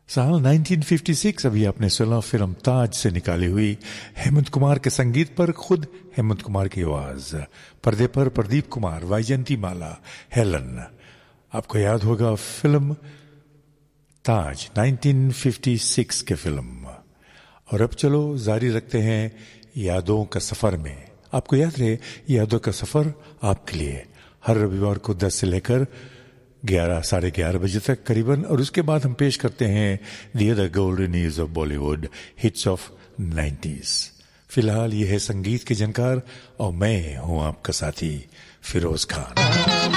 साल 1956 अभी आपने सुना फिल्म ताज से निकाली हुई हेमंत कुमार के संगीत पर खुद हेमंत कुमार की आवाज, पर्दे पर प्रदीप कुमार, वैजयंती माला, हेलन। आपको याद होगा फिल्म ताज 1956 के फिल्म। और अब चलो जारी रखते हैं यादों का सफर में। आपको याद रहे यादों का सफर आपके लिए हर रविवार को 10 से लेकर 11, साढ़े 11 बजे तक करीबन। और उसके बाद हम पेश करते हैं the other golden years of Bollywood hits of 90s। फिलहाल ये है संगीत के जानकार और मैं हूं आपका साथी फिरोज खान।